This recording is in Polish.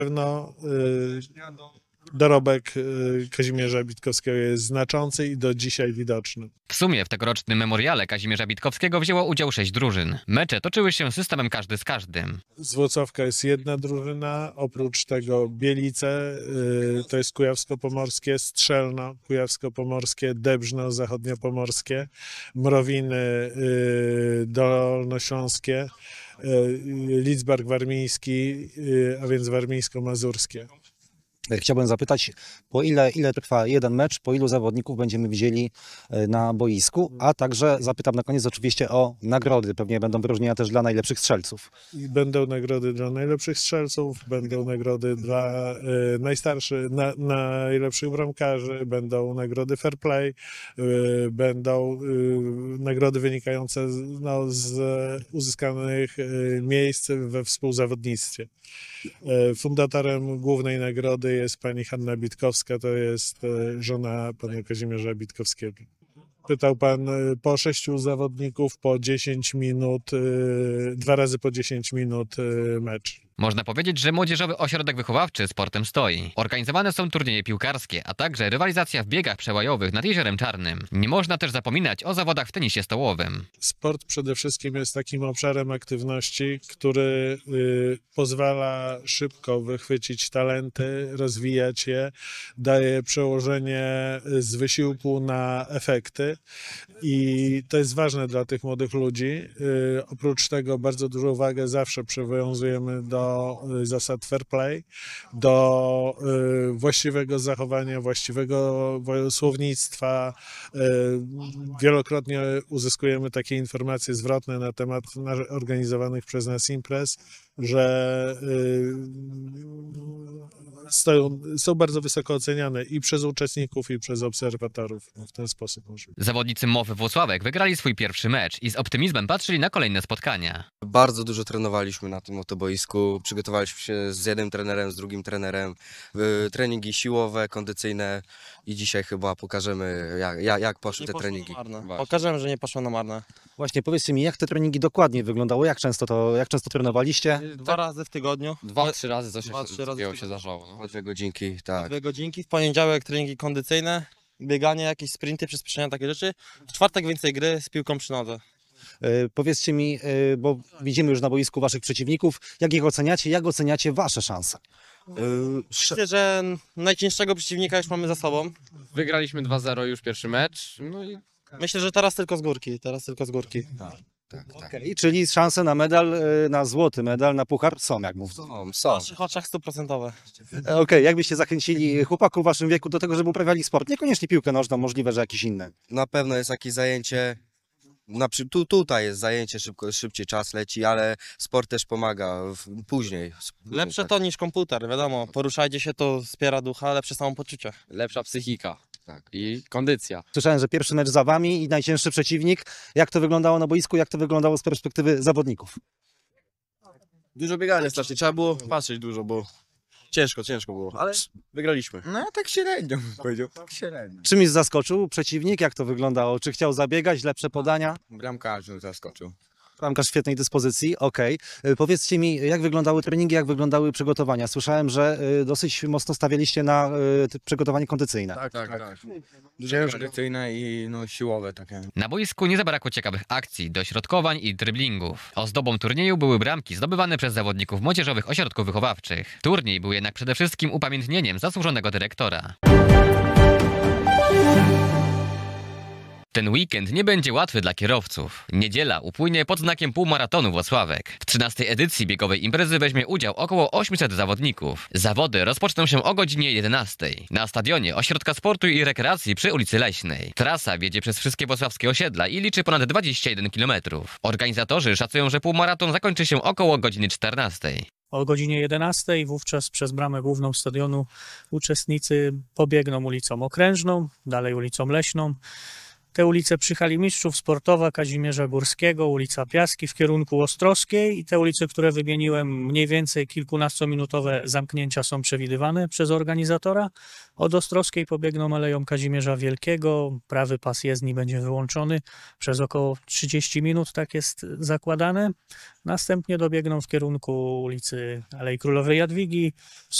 pewno dorobek Kazimierza Bitkowskiego jest znaczący i do dzisiaj widoczny. W sumie w tegorocznym memoriale Kazimierza Bitkowskiego wzięło udział 6 drużyn. Mecze toczyły się systemem każdy z każdym. Z Włocławka jest jedna drużyna, oprócz tego Bielice, to jest Kujawsko-Pomorskie, Strzelno, Kujawsko-Pomorskie, Dębrzno, Zachodniopomorskie, Mrowiny, Dolnośląskie, Lidzbark Warmiński, a więc warmińsko-mazurskie. Chciałbym zapytać, po ile trwa jeden mecz, po ilu zawodników będziemy widzieli na boisku, a także zapytam na koniec oczywiście o nagrody. Pewnie będą wyróżnienia też dla najlepszych strzelców. I będą nagrody dla najlepszych strzelców, będą nagrody dla najlepszych bramkarzy, będą nagrody fair play, będą nagrody wynikające z uzyskanych miejsc we współzawodnictwie. Fundatorem głównej nagrody jest pani Hanna Bitkowska, to jest żona pana Kazimierza Bitkowskiego. Pytał pan po 6 zawodników, po 10 minut, 2 razy po 10 minut mecz. Można powiedzieć, że Młodzieżowy Ośrodek Wychowawczy sportem stoi. Organizowane są turnieje piłkarskie, a także rywalizacja w biegach przełajowych nad Jeziorem Czarnym. Nie można też zapominać o zawodach w tenisie stołowym. Sport przede wszystkim jest takim obszarem aktywności, który pozwala szybko wychwycić talenty, rozwijać je, daje przełożenie z wysiłku na efekty i to jest ważne dla tych młodych ludzi. Oprócz tego bardzo dużą uwagę zawsze przywiązujemy do zasad fair play, do właściwego zachowania, właściwego słownictwa. Wielokrotnie uzyskujemy takie informacje zwrotne na temat organizowanych przez nas imprez, że są bardzo wysoko oceniane i przez uczestników, i przez obserwatorów. W ten sposób możliwe. Zawodnicy MOW Włocławek wygrali swój pierwszy mecz i z optymizmem patrzyli na kolejne spotkania. Bardzo dużo trenowaliśmy na tym oto boisku. Przygotowaliśmy się z jednym trenerem, z drugim trenerem. Treningi siłowe, kondycyjne i dzisiaj chyba pokażemy, jak poszły te treningi. Pokażemy, że nie poszło na marne. Właśnie powiedzcie mi, jak te treningi dokładnie wyglądały, jak często trenowaliście? 2 razy w tygodniu. 2-3 razy coś 2-3 razy się zdarzało. No. Po 2 godzinki, tak. 2 godzinki. W poniedziałek treningi kondycyjne, bieganie, jakieś sprinty, przyspieszenia, takie rzeczy. W czwartek więcej gry z piłką przy nodze. Powiedzcie mi, bo widzimy już na boisku waszych przeciwników, jak ich oceniacie, jak oceniacie wasze szanse? Myślę, że najcięższego przeciwnika już mamy za sobą. Wygraliśmy 2-0 już pierwszy mecz. No i Myślę, że teraz tylko z górki. Tak. Okay, czyli szanse na medal, na złoty medal, na puchar są, jak mówię. W naszych oczach 100%. Okej, jak byście zachęcili chłopaków w waszym wieku do tego, żeby uprawiali sport? Niekoniecznie piłkę nożną, możliwe, że jakieś inne. Na pewno jest jakieś zajęcie. Tutaj jest zajęcie, szybciej czas leci, ale sport też pomaga później. Lepsze to niż komputer, wiadomo. Poruszajcie się, to wspiera ducha, lepsze samopoczucie. lepsza psychika Tak. i kondycja. Słyszałem, że pierwszy mecz za wami i najcięższy przeciwnik. Jak to wyglądało na boisku, jak to wyglądało z perspektywy zawodników? Dużo biegania strasznie, trzeba było patrzeć dużo, bo ciężko było, ale wygraliśmy. No tak średnio bym powiedział, tak średnio. Czymś zaskoczył przeciwnik? Jak to wyglądało? Czy chciał zabiegać, lepsze podania? Bramkarz mnie zaskoczył. Bramkarz świetnej dyspozycji, okej. Powiedzcie mi, jak wyglądały treningi, jak wyglądały przygotowania? Słyszałem, że dosyć mocno stawialiście na przygotowanie kondycyjne. Tak. Dużo kondycyjne i siłowe takie. Na boisku nie zabrakło ciekawych akcji, dośrodkowań i dryblingów. Ozdobą turnieju były bramki zdobywane przez zawodników młodzieżowych ośrodków wychowawczych. Turniej był jednak przede wszystkim upamiętnieniem zasłużonego dyrektora. Ten weekend nie będzie łatwy dla kierowców. Niedziela upłynie pod znakiem półmaratonu Włocławek. W 13. edycji biegowej imprezy weźmie udział około 800 zawodników. Zawody rozpoczną się o godzinie 11 na stadionie Ośrodka Sportu i Rekreacji przy ulicy Leśnej. Trasa wiedzie przez wszystkie włocławskie osiedla i liczy ponad 21 km. Organizatorzy szacują, że półmaraton zakończy się około godziny 14. O godzinie 11 wówczas przez bramę główną stadionu uczestnicy pobiegną ulicą Okrężną, dalej ulicą Leśną, te ulice przy hali mistrzów, Sportowa, Kazimierza Górskiego, ulica Piaski w kierunku Ostrowskiej i te ulice, które wymieniłem, mniej więcej kilkunastominutowe zamknięcia są przewidywane przez organizatora. Od Ostrowskiej pobiegną Aleją Kazimierza Wielkiego, prawy pas jezdni będzie wyłączony przez około 30 minut, tak jest zakładane. Następnie dobiegną w kierunku ulicy Alei Królowej Jadwigi,